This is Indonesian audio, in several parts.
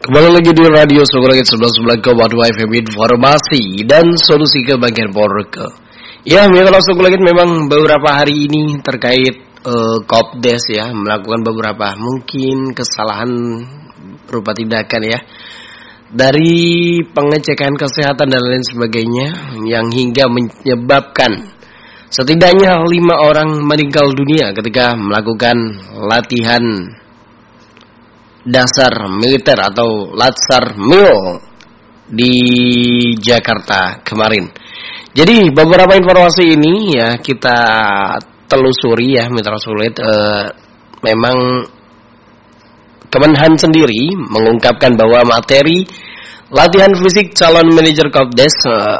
Kembali lagi di Radio Sogolangit 11.9 FM, informasi dan solusi kebagian Porke. Ya, mitra Sogolangit, memang beberapa hari ini terkait Kopdes ya, melakukan beberapa mungkin kesalahan berupa tindakan ya, dari pengecekan kesehatan dan lain sebagainya, yang hingga menyebabkan setidaknya 5 orang meninggal dunia ketika melakukan latihan dasar militer atau Latsar Mil di Jakarta kemarin. Jadi beberapa informasi ini ya kita telusuri ya, mitra sulit. Memang Kemenhan sendiri mengungkapkan bahwa materi latihan fisik calon manajer Kopdes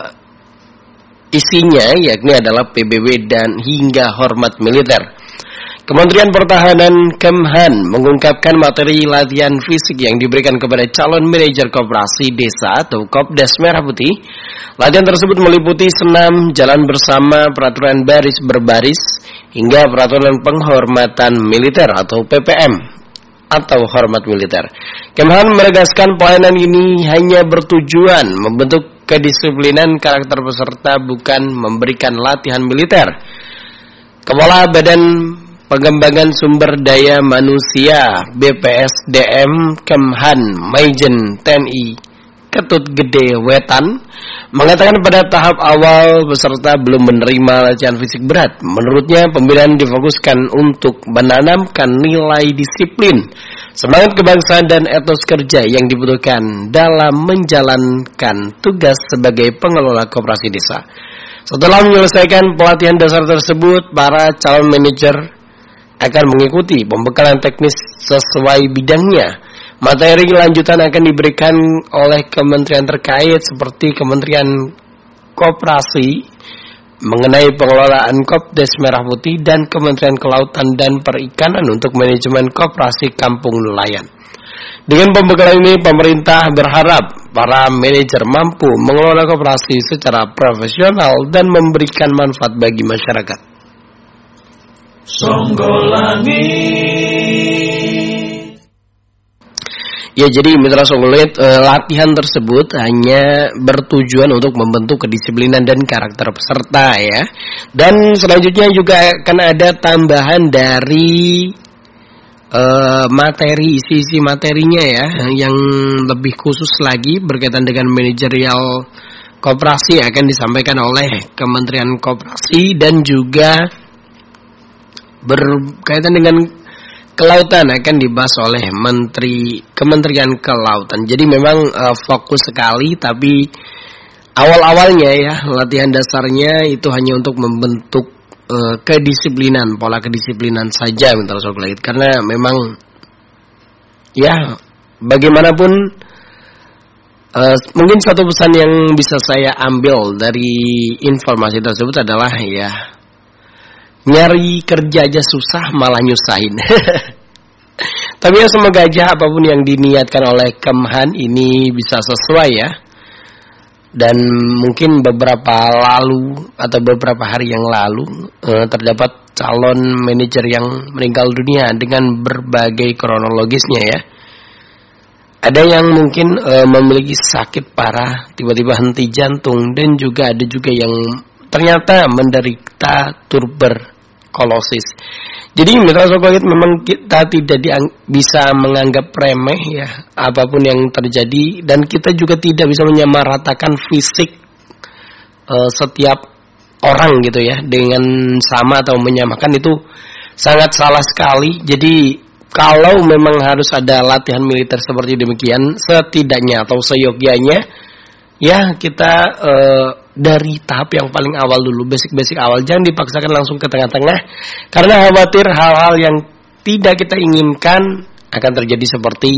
isinya yakni adalah PBB dan hingga hormat militer. Kementerian Pertahanan Kemhan mengungkapkan materi latihan fisik yang diberikan kepada calon manajer koperasi desa atau Kopdes Merah Putih. Latihan tersebut meliputi senam, jalan bersama, peraturan baris berbaris, hingga peraturan penghormatan militer atau PPM atau hormat militer. Kemhan menegaskan pelayanan ini hanya bertujuan membentuk kedisiplinan karakter peserta, bukan memberikan latihan militer. Kepala Badan Pengembangan Sumber Daya Manusia BPSDM Kemhan Maijen TNI Ketut Gede Wetan mengatakan pada tahap awal peserta belum menerima latihan fisik berat. Menurutnya pembinaan difokuskan untuk menanamkan nilai disiplin, semangat kebangsaan dan etos kerja yang dibutuhkan dalam menjalankan tugas sebagai pengelola koperasi desa. Setelah menyelesaikan pelatihan dasar tersebut, para calon manajer akan mengikuti pembekalan teknis sesuai bidangnya. Materi lanjutan akan diberikan oleh kementerian terkait seperti Kementerian Koperasi mengenai pengelolaan Kopdes Merah Putih dan Kementerian Kelautan dan Perikanan untuk manajemen koperasi kampung nelayan. Dengan pembekalan ini, pemerintah berharap para manajer mampu mengelola koperasi secara profesional dan memberikan manfaat bagi masyarakat. Songgolangit. Ya, jadi mitra Songgolangit, latihan tersebut hanya bertujuan untuk membentuk kedisiplinan dan karakter peserta ya. Dan selanjutnya juga akan ada tambahan dari materi, isi materinya ya, yang lebih khusus lagi berkaitan dengan manajerial koperasi akan disampaikan oleh Kementerian Koperasi dan juga berkaitan dengan kelautan akan dibahas oleh Kementerian Kelautan. Jadi memang fokus sekali, tapi awal-awalnya ya latihan dasarnya itu hanya untuk membentuk kedisiplinan, pola kedisiplinan saja, minta Sogolangit. Karena memang ya bagaimanapun mungkin satu pesan yang bisa saya ambil dari informasi tersebut adalah ya, nyari kerja aja susah malah nyusahin. Tapi ya semoga aja apapun yang diniatkan oleh Kemhan ini bisa sesuai ya. Dan mungkin beberapa hari yang lalu terdapat calon manajer yang meninggal dunia dengan berbagai kronologisnya ya. Ada yang mungkin memiliki sakit parah, tiba-tiba henti jantung, dan juga ada juga yang ternyata menderita tuberkulosis. Jadi mitra Sogolangit, memang kita tidak bisa menganggap remeh ya apapun yang terjadi, dan kita juga tidak bisa menyamaratakan fisik setiap orang gitu ya dengan sama atau menyamakan, itu sangat salah sekali. Jadi kalau memang harus ada latihan militer seperti demikian, setidaknya atau seyogyanya ya kita dari tahap yang paling awal dulu, basic awal, jangan dipaksakan langsung ke tengah-tengah, karena khawatir hal-hal yang tidak kita inginkan akan terjadi seperti